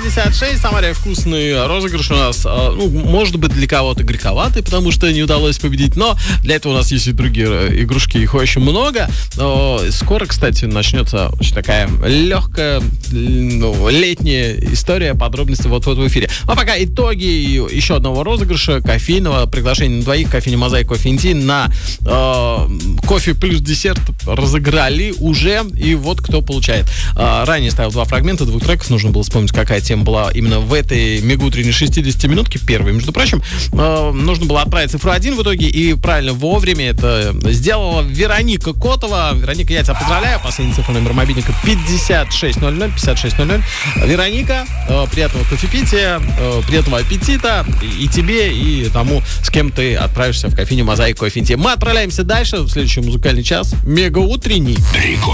56. Самая вкусный розыгрыш у нас, может быть, для кого-то грековатый, потому что не удалось победить, но для этого у нас есть и другие игрушки, их очень много. Скоро, кстати, начнется очень такая легкая, летняя история, подробности вот в эфире. А пока итоги еще одного розыгрыша кофейного, приглашение на двоих, кофейня Мозаик, кофе Инти на кофе плюс десерт разыграли уже, и вот кто получает. Ранее ставил 2 фрагмента, 2 треков, нужно было вспомнить, какая тема была именно в этой мегаутренней 60-минутке, первой, между прочим. Нужно было отправить цифру 1 в итоге, и правильно вовремя это сделала Вероника Котова. Вероника, я тебя поздравляю, последняя цифра номер мобильника 5600. Вероника, приятного кофепития, приятного аппетита и тебе, и тому, с кем ты отправишься в кофейню Мозаик, кофе Инти. Мы отправляемся дальше в следующий музыкальный час, мегаутренний. Рекорд.